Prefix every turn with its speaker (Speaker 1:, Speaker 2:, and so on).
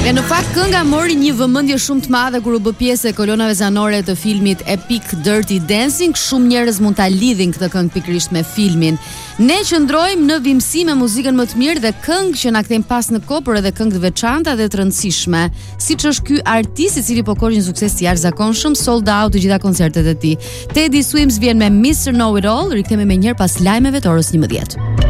Speaker 1: E në fakt kënga mori një vëmendje shumë të madhe kur u bë pjesë e kolonave zanore të filmit epik Dirty Dancing. Shumë njerëz mund ta lidhin këtë këngë pikërisht me filmin. Ne qëndrojmë në vimësi me muzikën më të mirë dhe këngë që na kthejnë pas në kohë, por edhe këngë të veçanta dhe të rëndësishme, siç është ky artist i cili po korri një sukses të jashtëzakonshëm, sold out të gjitha koncertet e tij. Teddy Swims vjen me Mr. Know It All, rikthehemi më njëherë pas lajmeve të orës 11.